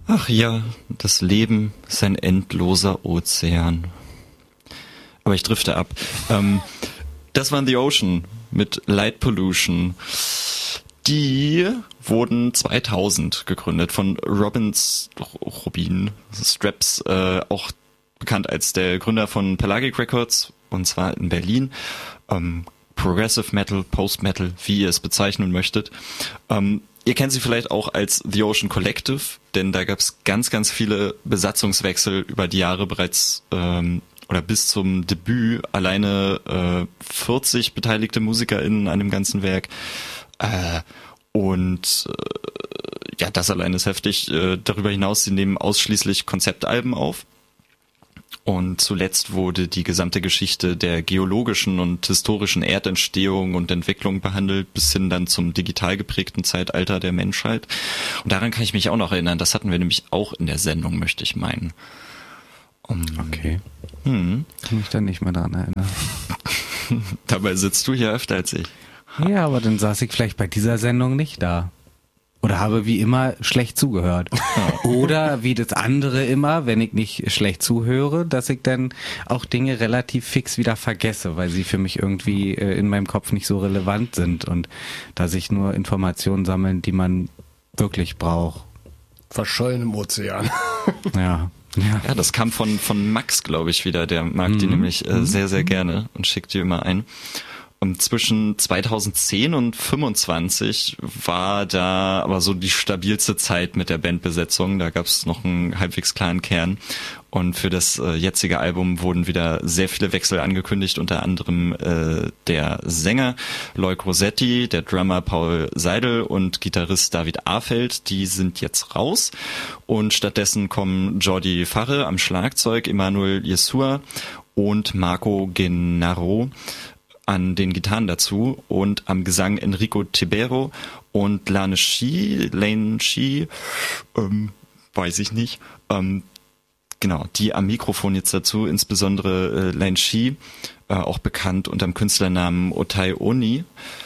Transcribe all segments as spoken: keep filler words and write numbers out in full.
Ach ja, das Leben ist ein endloser Ozean. Aber ich drifte ab. Ähm, das waren The Ocean mit Light Pollution. Die wurden zweitausend gegründet von Robins, Robin Straps, äh, auch bekannt als der Gründer von Pelagic Records, und zwar in Berlin. Ähm, Progressive Metal, Post Metal, wie ihr es bezeichnen möchtet. Ähm, ihr kennt sie vielleicht auch als The Ocean Collective, denn da gab es ganz, ganz viele Besatzungswechsel über die Jahre bereits, ähm, oder bis zum Debüt alleine äh, vierzig beteiligte MusikerInnen an dem ganzen Werk. Äh, und äh, ja, das allein ist heftig. Äh, darüber hinaus, sie nehmen ausschließlich Konzeptalben auf. Und zuletzt wurde die gesamte Geschichte der geologischen und historischen Erdentstehung und Entwicklung behandelt, bis hin dann zum digital geprägten Zeitalter der Menschheit. Und daran kann ich mich auch noch erinnern. Das hatten wir nämlich auch in der Sendung, möchte ich meinen. Um, okay. Hm. Kann mich da nicht mehr dran erinnern. Dabei sitzt du hier öfter als ich. Ja, aber dann saß ich vielleicht bei dieser Sendung nicht da. Oder habe wie immer schlecht zugehört. Oder wie das andere immer, wenn ich nicht schlecht zuhöre, dass ich dann auch Dinge relativ fix wieder vergesse, weil sie für mich irgendwie äh, in meinem Kopf nicht so relevant sind und dass ich nur Informationen sammeln, die man wirklich braucht. Verschollen im Ozean. Ja. Ja. Ja, das kam von von Max, glaube ich, wieder. Der mag mhm. die nämlich äh, sehr, sehr gerne und schickt die immer ein. Und zwischen zweitausendzehn und fünfundzwanzig war da aber so die stabilste Zeit mit der Bandbesetzung. Da gab es noch einen halbwegs klaren Kern. Und für das äh, jetzige Album wurden wieder sehr viele Wechsel angekündigt, unter anderem äh, der Sänger Loic Rossetti, der Drummer Paul Seidel und Gitarrist David Afeld. Die sind jetzt raus. Und stattdessen kommen Jordi Farre am Schlagzeug, Emmanuel Jesua und Marco Gennaro an den Gitarren dazu und am Gesang Enrico Tibero und Lane Shi, Lane Shi, ähm, weiß ich nicht, ähm, genau, die am Mikrofon jetzt dazu, insbesondere äh, Lane Shi, äh, auch bekannt unter dem Künstlernamen Otai Oni,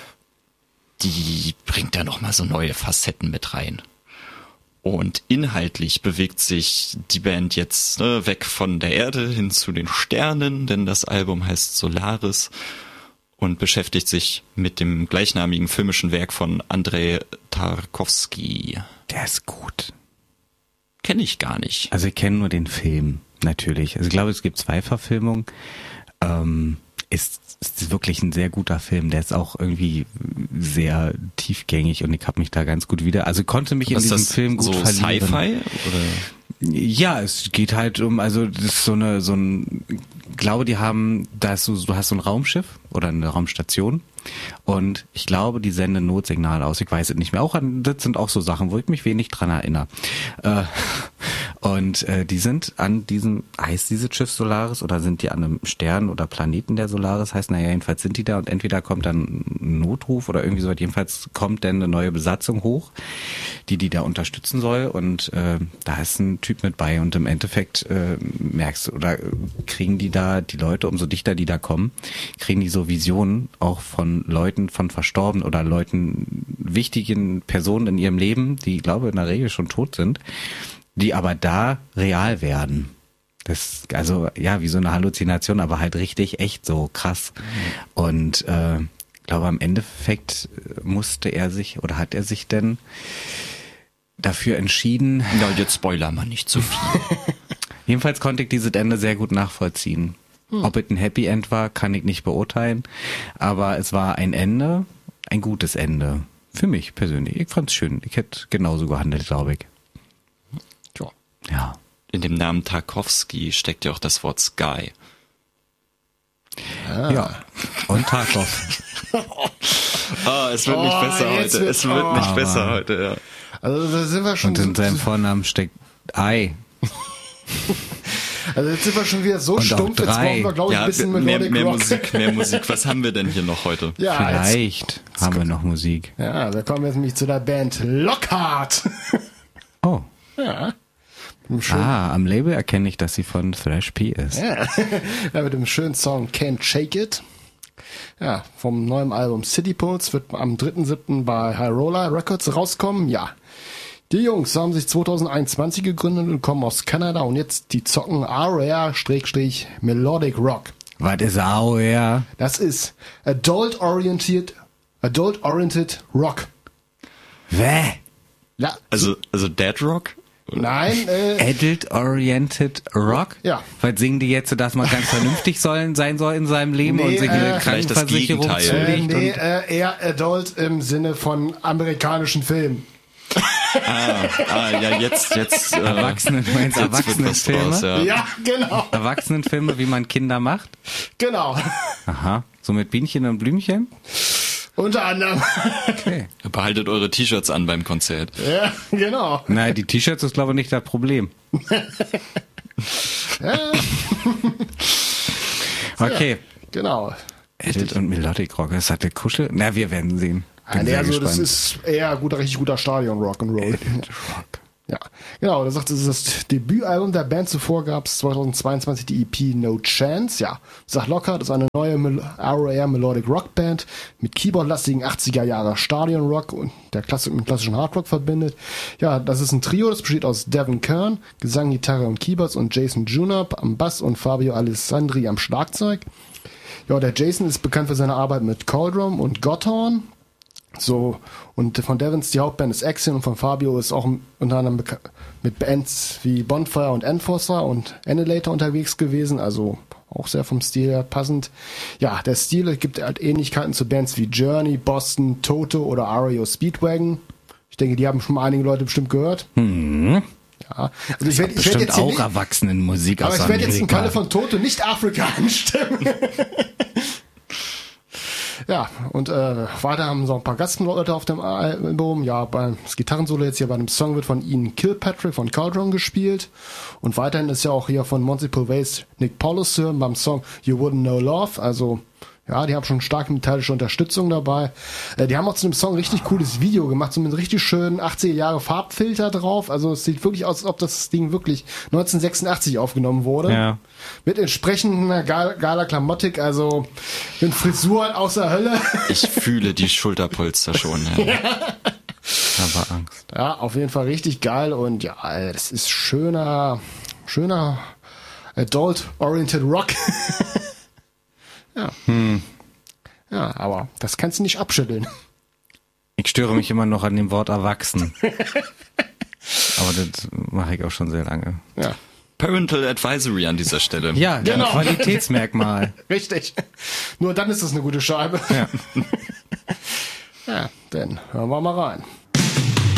die bringt da nochmal so neue Facetten mit rein. Und inhaltlich bewegt sich die Band jetzt ne, weg von der Erde hin zu den Sternen, denn das Album heißt Solaris und beschäftigt sich mit dem gleichnamigen filmischen Werk von Andrei Tarkovsky. Der ist gut. Kenne ich gar nicht. Also ich kenne nur den Film, natürlich. Also ich glaube, es gibt zwei Verfilmungen. Ähm, ist, ist wirklich ein sehr guter Film. Der ist auch irgendwie sehr tiefgängig und ich habe mich da ganz gut wieder... Also ich konnte mich in Was diesem ist das, Film gut so verlieren. Sci-Fi? Oder? Ja, es geht halt um, also das ist so eine, so ein, ich glaube, die haben, da ist so, du hast so ein Raumschiff oder eine Raumstation und ich glaube, die senden Notsignale aus. Ich weiß es nicht mehr. Auch an, das sind auch so Sachen, wo ich mich wenig dran erinnere. Äh, und äh, die sind an diesem, heißt dieses Schiff Solaris oder sind die an einem Stern oder Planeten der Solaris? Heißt, naja, jedenfalls sind die da und entweder kommt dann ein Notruf oder irgendwie so, jedenfalls kommt dann eine neue Besatzung hoch, die die da unterstützen soll und äh, da ist ein Typ mit bei und im Endeffekt äh, merkst du, oder kriegen die da, die Leute, umso dichter die da kommen, kriegen die so Visionen auch von Leuten, von Verstorbenen oder Leuten, wichtigen Personen in ihrem Leben, die, ich glaube, in der Regel schon tot sind, die aber da real werden. Das, also, ja, wie so eine Halluzination, aber halt richtig, echt so krass. Und äh, ich glaube, am Endeffekt musste er sich, oder hat er sich denn dafür entschieden... Ja, jetzt spoiler mal nicht zu viel. Jedenfalls konnte ich dieses Ende sehr gut nachvollziehen. Hm. Ob es ein Happy End war, kann ich nicht beurteilen. Aber es war ein Ende, ein gutes Ende. Für mich persönlich. Ich fand's schön. Ich hätte genauso gehandelt, glaube ich. Ja. Ja. In dem Namen Tarkovsky steckt ja auch das Wort Sky. Ah. Ja. Und Tarkov. Ah, es wird oh, nicht besser heute. Wird, es wird oh. nicht besser heute, ja. Also da sind wir schon. Und in seinem Vornamen steckt Ei. Also jetzt sind wir schon wieder so und stumpf, jetzt brauchen wir, glaube ich, ja, ein bisschen mehr, Melodic mehr Rock. Musik, mehr Musik. Was haben wir denn hier noch heute? Ja, Vielleicht jetzt, jetzt haben kommt, wir noch Musik. Ja, wir kommen jetzt nämlich zu der Band Lockhart. Oh. Ja. Ah, am Label erkenne ich, dass sie von Thrash P ist. Ja, ja, mit dem schönen Song Can't Shake It. Ja, vom neuen Album City Pulse wird am dritten siebten bei High Roller Records rauskommen. Ja, Die Jungs haben sich zwanzig einundzwanzig gegründet und kommen aus Kanada und jetzt die zocken R R-Melodic Rock. Was ist A O R? Das ist Adult-Oriented Adult-Oriented Rock. Wäh? Ja. Also, also Dead Rock? Nein, äh, Adult-Oriented Rock? Ja. Weil singen die jetzt, dass man ganz vernünftig sollen, sein soll in seinem Leben Nee, und sich eine äh, vielleicht das Krankenversicherung Gegenteil. äh, zulegt? nee, und äh, eher Adult im Sinne von amerikanischen Filmen. Ah, ah ja, jetzt, jetzt. Äh, Erwachsenen, du meinst jetzt wird was Erwachsenenfilme? draus, ja. Ja, genau. Erwachsenenfilme, wie man Kinder macht? Genau. Aha. So mit Bienchen und Blümchen? Unter anderem. Okay. Behaltet eure T-Shirts an beim Konzert. Ja, genau. Nein, die T-Shirts ist, glaube ich, nicht das Problem. Ja, Okay. genau. Adult und Melodic Rock, ist das der Kuschel? Na, wir werden sehen. Bin Ja, nee, sehr also gespannt. das ist eher guter, richtig guter Stadion Rock'n'Roll. Ja, genau. Das sagt, das ist das Debütalbum der Band. Zuvor gab es zweitausendzweiundzwanzig die E P No Chance. Ja, sag locker, das ist eine neue Mel- R O R Melodic Rock Band mit Keyboard-lastigen achtziger Jahre Stadion Rock und der Klassik mit klassischen Hardrock verbindet. Ja, das ist ein Trio, das besteht aus Devin Kern, Gesang, Gitarre und Keyboards und Jason Junop am Bass und Fabio Alessandri am Schlagzeug. Ja, der Jason ist bekannt für seine Arbeit mit Cauldron und Gotthorn. So, und von Devins die Hauptband ist Axiom und von Fabio ist auch unter anderem beka- mit Bands wie Bonfire und Enforcer und Annihilator unterwegs gewesen, also auch sehr vom Stil her passend. Ja, der Stil gibt halt Ähnlichkeiten zu Bands wie Journey, Boston, Toto oder R E O Speedwagon. Ich denke, die haben schon mal einige Leute bestimmt gehört. Mhm. Ja, also ich werde ich werd Bestimmt jetzt hier auch nicht, Erwachsenenmusik aber aus ich werde jetzt im Amerika. Falle von Toto nicht Afrika anstimmen. Ja, und äh, weiter haben so ein paar Gastleute auf dem Album. Ja, beim das Gitarrensolo jetzt hier bei dem Song wird von Ian Kilpatrick von Cauldron gespielt. Und weiterhin ist ja auch hier von Municipal Waste Nick Paulus beim Song You Wouldn't Know Love. Also, ja, die haben schon starke metallische Unterstützung dabei. Äh, die haben auch zu dem Song ein richtig cooles Video gemacht, so mit richtig schönen achtziger Jahre Farbfilter drauf. Also es sieht wirklich aus, als ob das Ding wirklich neunzehnhundertsechsundachtzig aufgenommen wurde. Ja. Mit entsprechender geil, geiler Klamottik, also mit Frisuren außer Hölle. Ich fühle die Schulterpolster schon. Ja. Aber Angst. Ja, auf jeden Fall richtig geil und ja, das ist schöner, schöner Adult-Oriented Rock. Ja. Hm. Ja, aber das kannst du nicht abschütteln. Ich störe mich immer noch an dem Wort erwachsen. Aber das mache ich auch schon sehr lange. Ja, Parental Advisory an dieser Stelle. Ja, Genau. ein Qualitätsmerkmal. richtig. Nur dann ist das eine gute Scheibe. Ja. Ja, dann hören wir mal rein.